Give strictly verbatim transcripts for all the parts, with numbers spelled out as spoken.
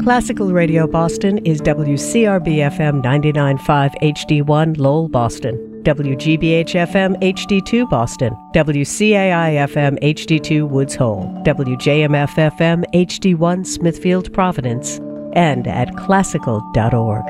Classical Radio Boston is W C R B F M ninety-nine point five H D one Lowell, Boston, W G B H F M H D two Boston, W C A I F M H D two Woods Hole, W J M F F M H D one Smithfield, Providence, and at classical dot org.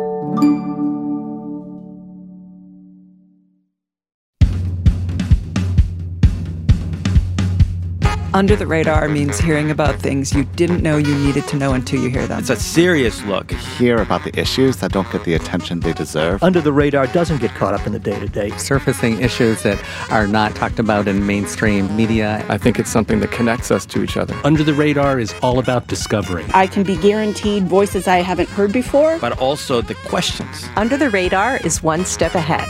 Under the Radar means hearing about things you didn't know you needed to know until you hear them. It's a serious look. Hear about the issues that don't get the attention they deserve. Under the Radar doesn't get caught up in the day-to-day. Surfacing issues that are not talked about in mainstream media. I think it's something that connects us to each other. Under the Radar is all about discovery. I can be guaranteed voices I haven't heard before. But also the questions. Under the Radar is one step ahead.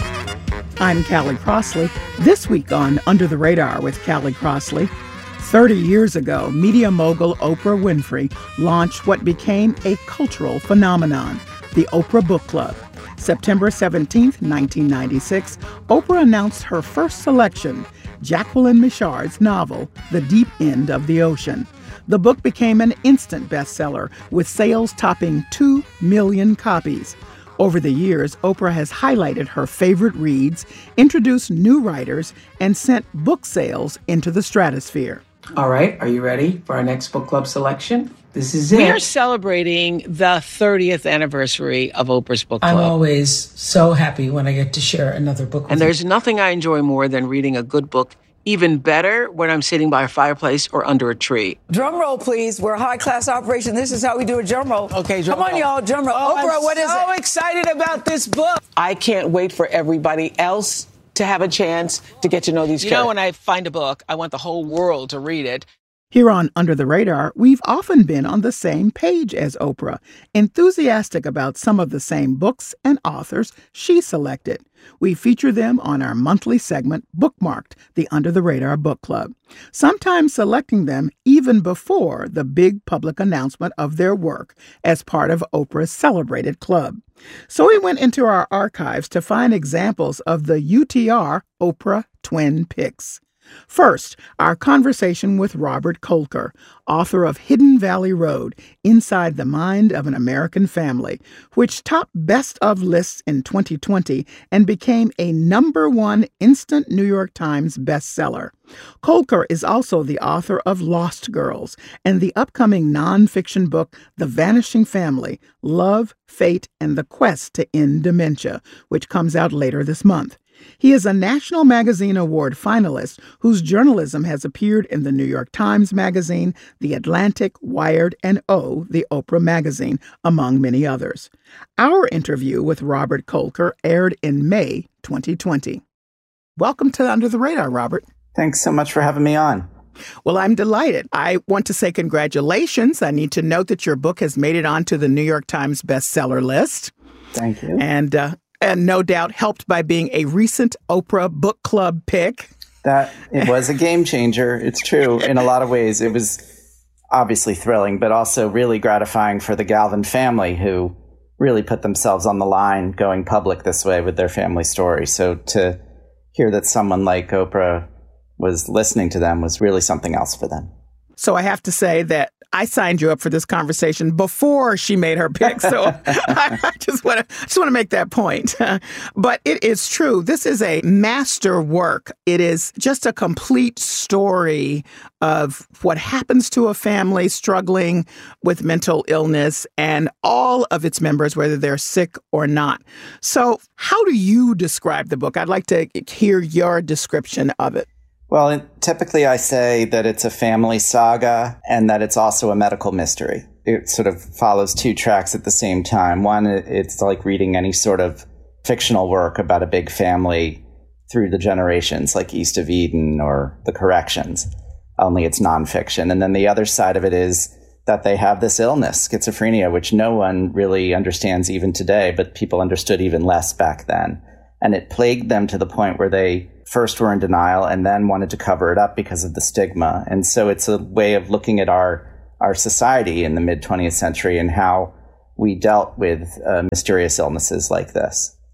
I'm Callie Crossley. This week on Under the Radar with Callie Crossley, thirty years ago, media mogul Oprah Winfrey launched what became a cultural phenomenon, the Oprah Book Club. September seventeenth, nineteen ninety-six, Oprah announced her first selection, Jacqueline Michard's novel, The Deep End of the Ocean. The book became an instant bestseller, with sales topping two million copies. Over the years, Oprah has highlighted her favorite reads, introduced new writers, and sent book sales into the stratosphere. All right, are you ready for our next book club selection? This is it. We are celebrating the thirtieth anniversary of Oprah's Book Club. I'm always so happy when I get to share another book with And you. there's nothing I enjoy more than reading a good book, even better when I'm sitting by a fireplace or under a tree. Drum roll, please. We're a high-class operation. This is how we do a drum roll. Okay, drum Come on, roll. y'all, drum roll. Oh, Oprah, I'm what is it? so excited about this book. I can't wait for everybody else to have a chance to get to know these characters. You know, when I find a book, I want the whole world to read it. Here on Under the Radar, we've often been on the same page as Oprah, enthusiastic about some of the same books and authors she selected. We feature them on our monthly segment, Bookmarked, the Under the Radar Book Club, sometimes selecting them even before the big public announcement of their work as part of Oprah's celebrated club. So we went into our archives to find examples of the U T R Oprah Twin Picks. First, our conversation with Robert Kolker, author of Hidden Valley Road, Inside the Mind of an American Family, which topped Best of lists in twenty twenty and became a number one instant New York Times bestseller. Kolker is also the author of Lost Girls and the upcoming nonfiction book The Vanishing Family, Love, Fate, and the Quest to End Dementia, which comes out later this month. He is a National Magazine Award finalist whose journalism has appeared in the New York Times Magazine, The Atlantic, Wired, and O, the Oprah Magazine, among many others. Our interview with Robert Kolker aired in May twenty twenty. Welcome to Under the Radar, Robert. Thanks so much for having me on. Well, I'm delighted. I want to say congratulations. I need to note that your book has made it onto the New York Times bestseller list. Thank you. And, uh, And no doubt helped by being a recent Oprah Book Club pick. That it was a game changer. It's true. In a lot of ways, it was obviously thrilling, but also really gratifying for the Galvin family, who really put themselves on the line going public this way with their family story. So to hear that someone like Oprah was listening to them was really something else for them. So I have to say that I signed you up for this conversation before she made her pick. So I, I just want to just want to make that point. But it is true. This is a master work. It is just a complete story of what happens to a family struggling with mental illness and all of its members, whether they're sick or not. So how do you describe the book? I'd like to hear your description of it. Well, it, typically I say that it's a family saga and that it's also a medical mystery. It sort of follows two tracks at the same time. One, it's like reading any sort of fictional work about a big family through the generations, like East of Eden or The Corrections, only it's nonfiction. And then the other side of it is that they have this illness, schizophrenia, which no one really understands even today, but people understood even less back then. And it plagued them to the point where they first were in denial and then wanted to cover it up because of the stigma. And so it's a way of looking at our our society in the mid-twentieth century and how we dealt with uh, mysterious illnesses like this.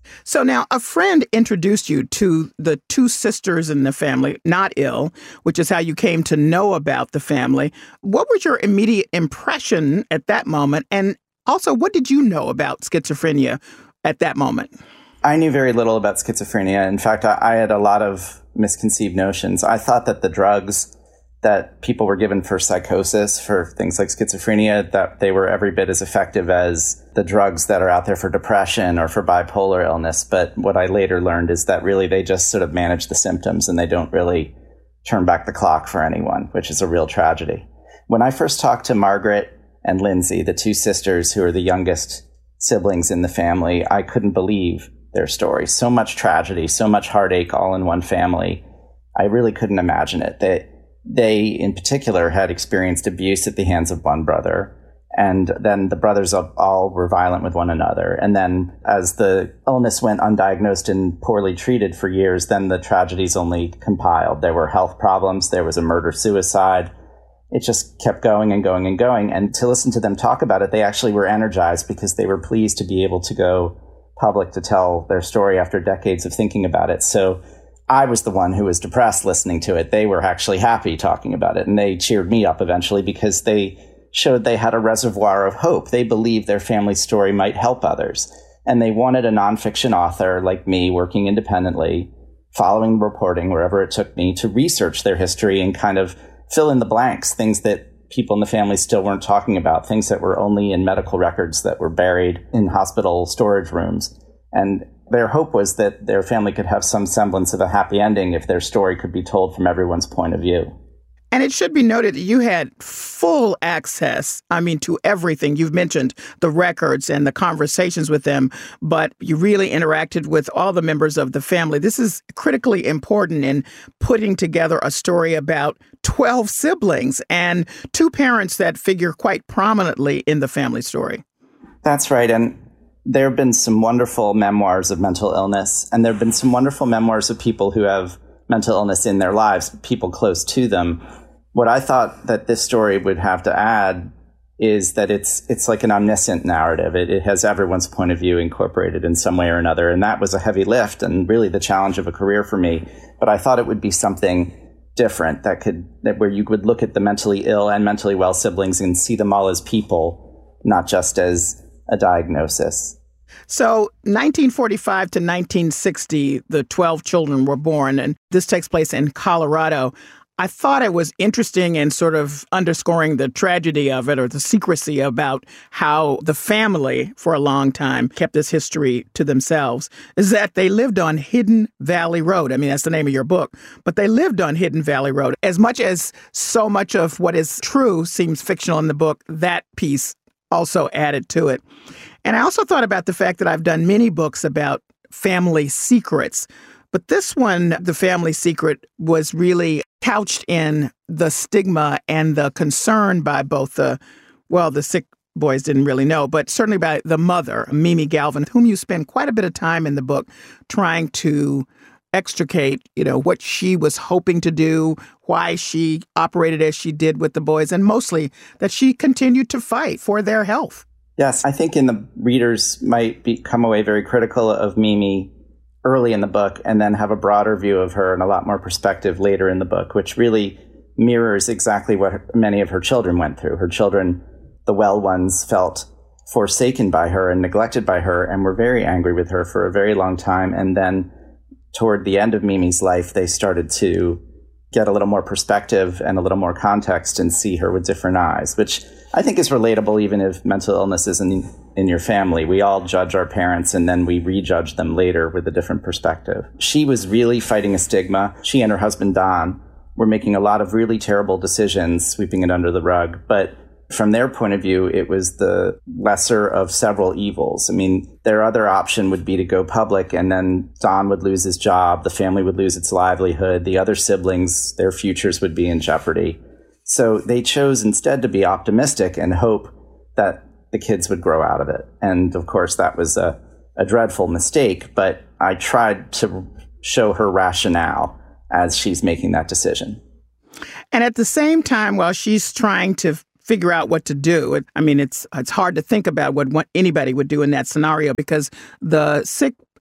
So now a friend introduced you to the two sisters in the family, not ill, which is how you came to know about the family. What was your immediate impression at that moment? And also, what did you know about schizophrenia at that moment? I knew very little about schizophrenia. In fact, I, I had a lot of misconceived notions. I thought that the drugs that people were given for psychosis, for things like schizophrenia, that they were every bit as effective as the drugs that are out there for depression or for bipolar illness. But what I later learned is that really they just sort of manage the symptoms and they don't really turn back the clock for anyone, which is a real tragedy. When I first talked to Margaret and Lindsay, the two sisters who are the youngest siblings in the family, I couldn't believe their story. So much tragedy, so much heartache all in one family. I really couldn't imagine it. They, They, in particular, had experienced abuse at the hands of one brother, and then the brothers all were violent with one another. And then as the illness went undiagnosed and poorly treated for years, then the tragedies only compiled. There were health problems. There was a murder-suicide. It just kept going and going and going. And to listen to them talk about it, they actually were energized because they were pleased to be able to go public to tell their story after decades of thinking about it. So I was the one who was depressed listening to it. They were actually happy talking about it, and they cheered me up eventually because they showed they had a reservoir of hope. They believed their family story might help others, and they wanted a nonfiction author like me working independently, following reporting wherever it took me, to research their history and kind of fill in the blanks, things that people in the family still weren't talking about, things that were only in medical records that were buried in hospital storage rooms. And their hope was that their family could have some semblance of a happy ending if their story could be told from everyone's point of view. And it should be noted that you had full access, I mean, to everything. You've mentioned the records and the conversations with them, but you really interacted with all the members of the family. This is critically important in putting together a story about twelve siblings and two parents that figure quite prominently in the family story. That's right. And there have been some wonderful memoirs of mental illness, and there have been some wonderful memoirs of people who have mental illness in their lives, people close to them. What I thought that this story would have to add is that it's it's like an omniscient narrative. It, it has everyone's point of view incorporated in some way or another, and that was a heavy lift and really the challenge of a career for me. But I thought it would be something different that could that where you would look at the mentally ill and mentally well siblings and see them all as people, not just as a diagnosis. So nineteen forty-five to nineteen sixty, the twelve children were born, and this takes place in Colorado. I thought it was interesting and sort of underscoring the tragedy of it, or the secrecy about how the family for a long time kept this history to themselves, is that they lived on Hidden Valley Road. I mean, that's the name of your book, but they lived on Hidden Valley Road. As much as so much of what is true seems fictional in the book, that piece also added to it. And I also thought about the fact that I've done many books about family secrets, but this one, the family secret, was really couched in the stigma and the concern by both the, well, the sick boys didn't really know, but certainly by the mother, Mimi Galvin, whom you spend quite a bit of time in the book trying to extricate, you know, what she was hoping to do, why she operated as she did with the boys, and mostly that she continued to fight for their health. Yes, I think in the readers might be, come away very critical of Mimi early in the book and then have a broader view of her and a lot more perspective later in the book, which really mirrors exactly what her, many of her children went through. Her children, the well ones, felt forsaken by her and neglected by her and were very angry with her for a very long time. And then toward the end of Mimi's life, they started to get a little more perspective and a little more context and see her with different eyes, which I think is relatable even if mental illness isn't in your family. We all judge our parents and then we rejudge them later with a different perspective. She was really fighting a stigma. She and her husband, Don, were making a lot of really terrible decisions, sweeping it under the rug. But from their point of view, it was the lesser of several evils. I mean, their other option would be to go public, and then Don would lose his job, the family would lose its livelihood, the other siblings, their futures would be in jeopardy. So they chose instead to be optimistic and hope that the kids would grow out of it. And of course, that was a, a dreadful mistake, but I tried to show her rationale as she's making that decision. And at the same time, while she's trying to figure out what to do. It, I mean, it's it's hard to think about what, what anybody would do in that scenario because the sick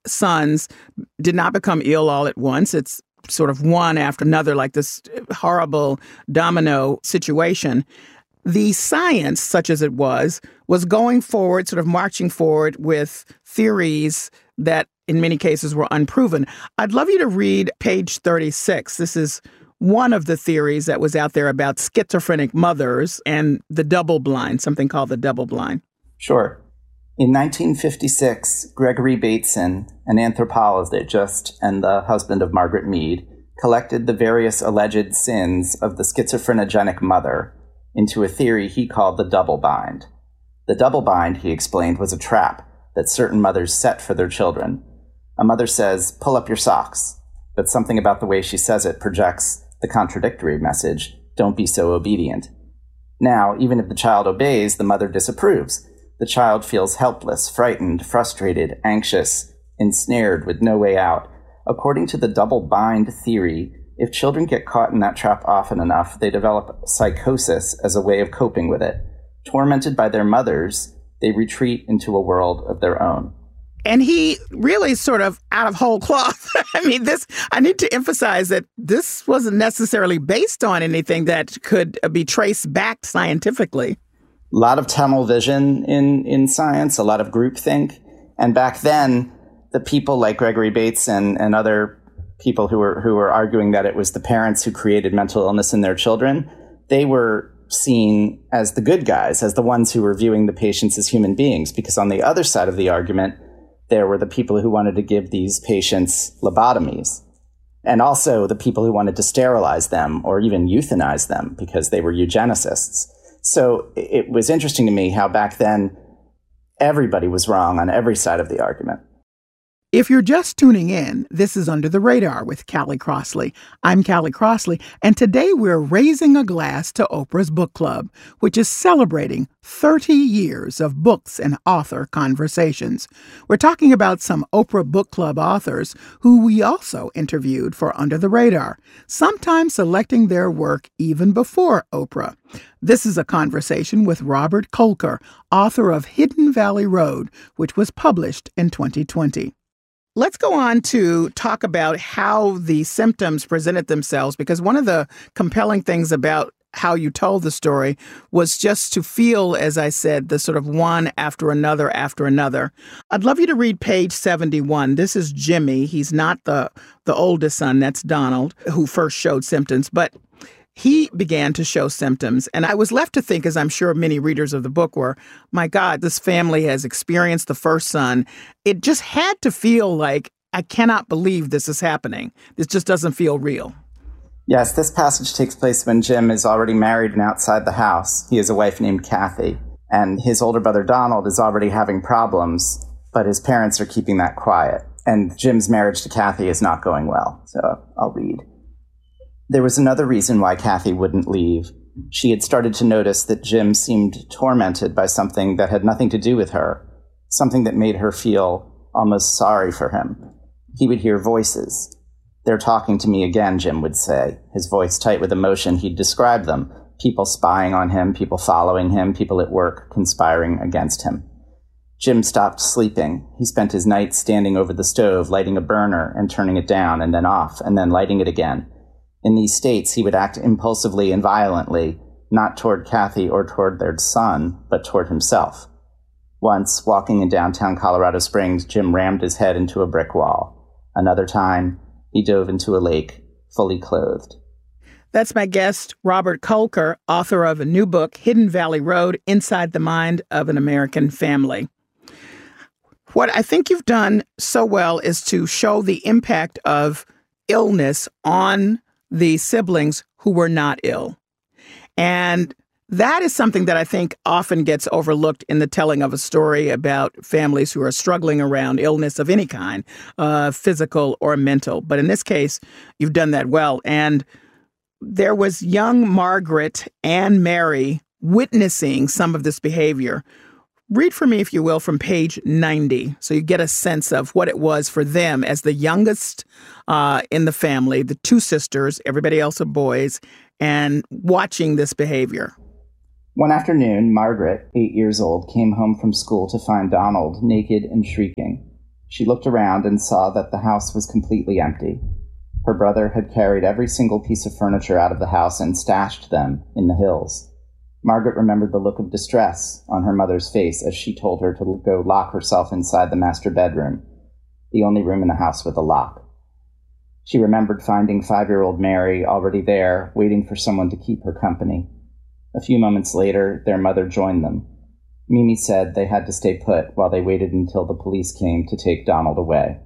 sons did not become ill all at once. It's sort of one after another, like this horrible domino situation. The science, such as it was, was going forward, sort of marching forward with theories that in many cases were unproven. I'd love you to read page thirty-six. This is one of the theories that was out there about schizophrenic mothers and the double blind, something called the double blind. Sure. In nineteen fifty-six, Gregory Bateson, an anthropologist and the husband of Margaret Mead, collected the various alleged sins of the schizophrenogenic mother into a theory he called the double bind. The double bind, he explained, was a trap that certain mothers set for their children. A mother says, "Pull up your socks," but something about the way she says it projects the contradictory message, "Don't be so obedient." Now, even if the child obeys, the mother disapproves. The child feels helpless, frightened, frustrated, anxious, ensnared with no way out. According to the double bind theory, if children get caught in that trap often enough, they develop psychosis as a way of coping with it. Tormented by their mothers, they retreat into a world of their own. And he really sort of out of whole cloth. I mean, this, I need to emphasize that this wasn't necessarily based on anything that could be traced back scientifically. A lot of tunnel vision in, in science, a lot of groupthink. And back then, the people like Gregory Bateson and other people who were, who were arguing that it was the parents who created mental illness in their children, they were seen as the good guys, as the ones who were viewing the patients as human beings. Because on the other side of the argument, there were the people who wanted to give these patients lobotomies, and also the people who wanted to sterilize them or even euthanize them because they were eugenicists. So it was interesting to me how back then everybody was wrong on every side of the argument. If you're just tuning in, this is Under the Radar with Callie Crossley. I'm Callie Crossley, and today we're raising a glass to Oprah's Book Club, which is celebrating thirty years of books and author conversations. We're talking about some Oprah Book Club authors who we also interviewed for Under the Radar, sometimes selecting their work even before Oprah. This is a conversation with Robert Kolker, author of Hidden Valley Road, which was published in twenty twenty. Let's go on to talk about how the symptoms presented themselves, because one of the compelling things about how you told the story was just to feel, as I said, the sort of one after another after another. I'd love you to read page seventy-one. This is Jimmy. He's not the, the oldest son. That's Donald, who first showed symptoms, but he began to show symptoms. And I was left to think, as I'm sure many readers of the book were, my God, this family has experienced the first son. It just had to feel like, I cannot believe this is happening. This just doesn't feel real. Yes, this passage takes place when Jim is already married and outside the house. He has a wife named Kathy, and his older brother Donald is already having problems, but his parents are keeping that quiet. And Jim's marriage to Kathy is not going well. So I'll read. There was another reason why Kathy wouldn't leave. She had started to notice that Jim seemed tormented by something that had nothing to do with her, something that made her feel almost sorry for him. He would hear voices. "They're talking to me again," Jim would say, his voice tight with emotion. He'd describe them, people spying on him, people following him, people at work conspiring against him. Jim stopped sleeping. He spent his nights standing over the stove, lighting a burner and turning it down and then off, and then lighting it again. In these states, he would act impulsively and violently, not toward Kathy or toward their son, but toward himself. Once, walking in downtown Colorado Springs, Jim rammed his head into a brick wall. Another time, he dove into a lake, fully clothed. That's my guest, Robert Kolker, author of a new book, Hidden Valley Road, Inside the Mind of an American Family. What I think you've done so well is to show the impact of illness on the siblings who were not ill. And that is something that I think often gets overlooked in the telling of a story about families who are struggling around illness of any kind, uh, physical or mental. But in this case, you've done that well. And there was young Margaret and Mary witnessing some of this behavior. Read for me, if you will, from page ninety, so you get a sense of what it was for them as the youngest uh, in the family, the two sisters, everybody else are boys, and watching this behavior. One afternoon, Margaret, eight years old, came home from school to find Donald naked and shrieking. She looked around and saw that the house was completely empty. Her brother had carried every single piece of furniture out of the house and stashed them in the hills. Margaret remembered the look of distress on her mother's face as she told her to go lock herself inside the master bedroom, the only room in the house with a lock. She remembered finding five-year-old Mary already there, waiting for someone to keep her company. A few moments later, their mother joined them. Mimi said they had to stay put while they waited until the police came to take Donald away.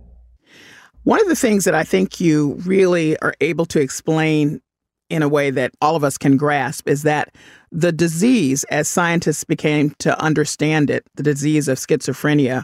One of the things that I think you really are able to explain in a way that all of us can grasp is that the disease, as scientists became to understand it, the disease of schizophrenia,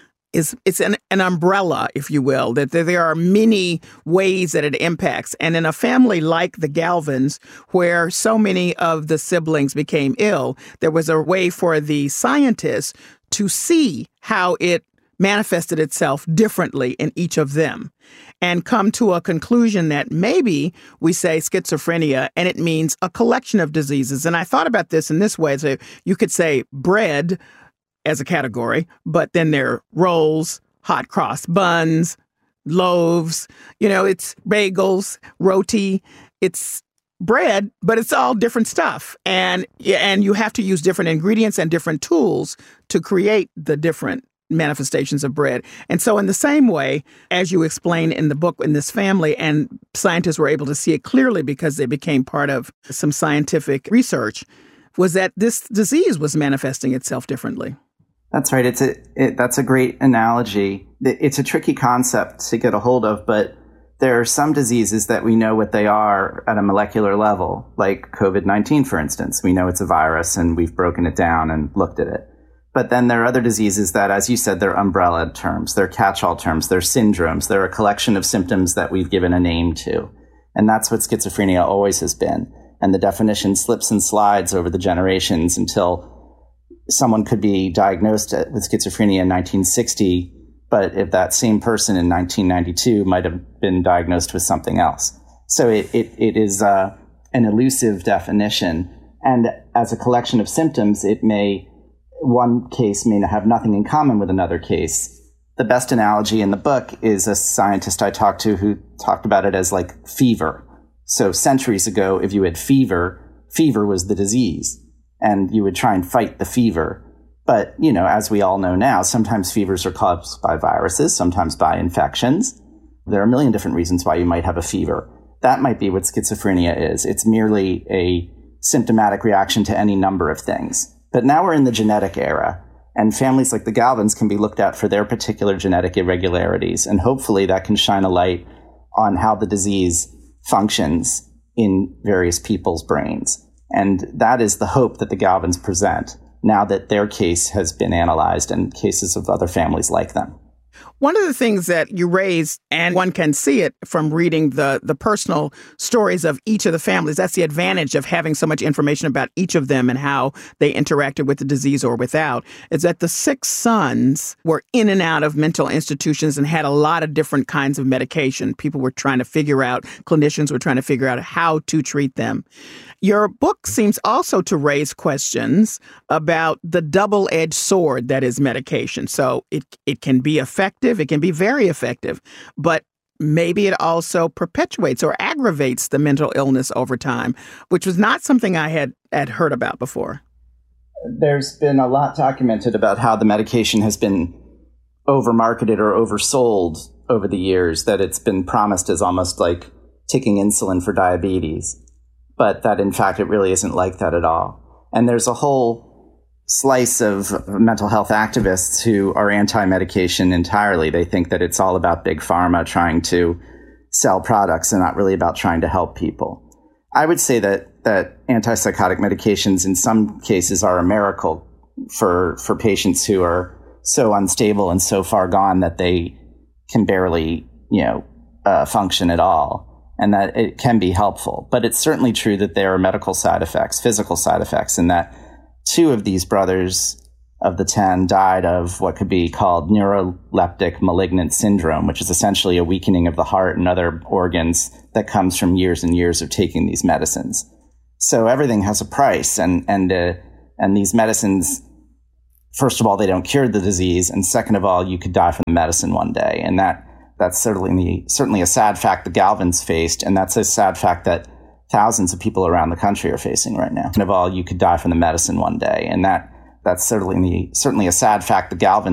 is it's an, an umbrella, if you will, that there, there are many ways that it impacts. And in a family like the Galvins, where so many of the siblings became ill, there was a way for the scientists to see how it manifested itself differently in each of them and come to a conclusion that maybe we say schizophrenia and it means a collection of diseases. And I thought about this in this way. So you could say bread as a category, but then there are rolls, hot cross buns, loaves, you know, it's bagels, roti, it's bread, but it's all different stuff. And, and you have to use different ingredients and different tools to create the different manifestations of bread. And so in the same way, as you explain in the book, in this family, and scientists were able to see it clearly because they became part of some scientific research, was that this disease was manifesting itself differently. That's right. It's a, it, that's a great analogy. It's a tricky concept to get a hold of, but there are some diseases that we know what they are at a molecular level, like COVID nineteen, for instance. We know it's a virus and we've broken it down and looked at it. But then there are other diseases that, as you said, they're umbrella terms, they're catch-all terms, they're syndromes, they're a collection of symptoms that we've given a name to. And that's what schizophrenia always has been. And the definition slips and slides over the generations until someone could be diagnosed with schizophrenia in nineteen sixty, but if that same person in nineteen ninety-two might have been diagnosed with something else. So it, it, it is uh, an elusive definition. And as a collection of symptoms, it may, one case may have nothing in common with another case. The best analogy in the book is a scientist I talked to who talked about it as like fever. So centuries ago, if you had fever, fever was the disease. And you would try and fight the fever. But, you know, as we all know now, sometimes fevers are caused by viruses, sometimes by infections. There are a million different reasons why you might have a fever. That might be what schizophrenia is. It's merely a symptomatic reaction to any number of things. But now we're in the genetic era, and families like the Galvins can be looked at for their particular genetic irregularities. And hopefully that can shine a light on how the disease functions in various people's brains. And that is the hope that the Galvins present now that their case has been analyzed and cases of other families like them. One of the things that you raised, and one can see it from reading the, the personal stories of each of the families, that's the advantage of having so much information about each of them and how they interacted with the disease or without, is that the six sons were in and out of mental institutions and had a lot of different kinds of medication. People were trying to figure out, clinicians were trying to figure out how to treat them. Your book seems also to raise questions about the double-edged sword that is medication. So it it can be effective, it can be very effective, but maybe it also perpetuates or aggravates the mental illness over time, which was not something I had, had heard about before. There's been a lot documented about how the medication has been overmarketed or oversold over the years, that it's been promised as almost like taking insulin for diabetes. But that, in fact, it really isn't like that at all. And there's a whole slice of mental health activists who are anti-medication entirely. They think that it's all about big pharma trying to sell products and not really about trying to help people. I would say that that antipsychotic medications in some cases are a miracle for for patients who are so unstable and so far gone that they can barely, you know, uh, function at all. And that it can be helpful. But it's certainly true that there are medical side effects, physical side effects, and that two of these brothers of the ten died of what could be called neuroleptic malignant syndrome, which is essentially a weakening of the heart and other organs that comes from years and years of taking these medicines. So everything has a price, and and uh, and these medicines first of all, they don't cure the disease, and second of all, you could die from the medicine one day. And that that's certainly certainly a sad fact that Galvin's faced, and that's a sad fact that thousands of people around the country are facing right now. Second of all, you could die from the medicine one day, and that that's certainly certainly a sad fact that Galvin